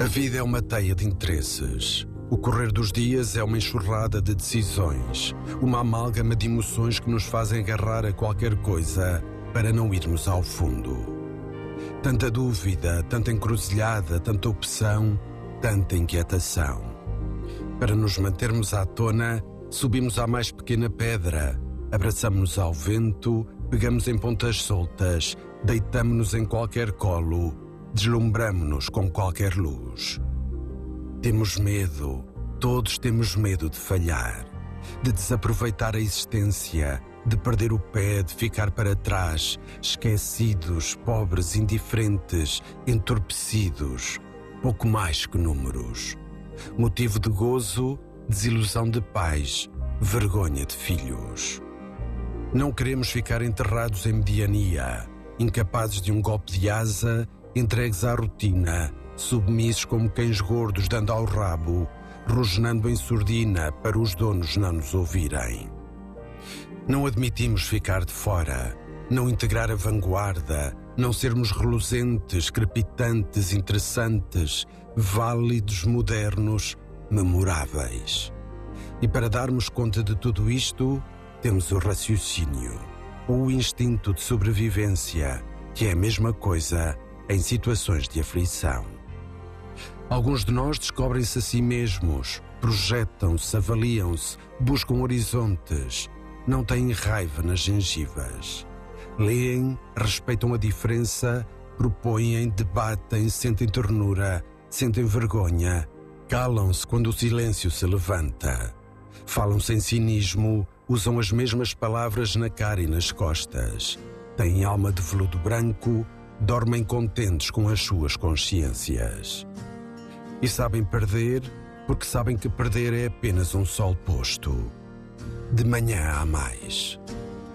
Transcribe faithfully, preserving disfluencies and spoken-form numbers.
A vida é uma teia de interesses. O correr dos dias é uma enxurrada de decisões, uma amálgama de emoções que nos fazem agarrar a qualquer coisa para não irmos ao fundo. Tanta dúvida, tanta encruzilhada, tanta opção, tanta inquietação. Para nos mantermos à tona, subimos à mais pequena pedra, abraçamo-nos ao vento, pegamos em pontas soltas, deitamo-nos em qualquer colo, deslumbramo-nos com qualquer luz. Temos medo, todos temos medo de falhar, de desaproveitar a existência, de perder o pé, de ficar para trás, esquecidos, pobres, indiferentes, entorpecidos, pouco mais que números. Motivo de gozo, desilusão de pais, vergonha de filhos. Não queremos ficar enterrados em mediania, incapazes de um golpe de asa, entregues à rotina, submissos como cães gordos dando ao rabo, rosnando em surdina para os donos não nos ouvirem. Não admitimos ficar de fora, não integrar a vanguarda, não sermos reluzentes, crepitantes, interessantes, válidos, modernos, memoráveis. E para darmos conta de tudo isto, temos o raciocínio, ou o instinto de sobrevivência, que é a mesma coisa em situações de aflição. Alguns de nós descobrem-se a si mesmos, projetam-se, avaliam-se, buscam horizontes, não têm raiva nas gengivas. Leem, respeitam a diferença, propõem, debatem, sentem ternura, sentem vergonha, calam-se quando o silêncio se levanta. Falam sem cinismo, usam as mesmas palavras na cara e nas costas. Têm alma de veludo branco, dormem contentes com as suas consciências. E sabem perder, porque sabem que perder é apenas um sol posto. De manhã há mais.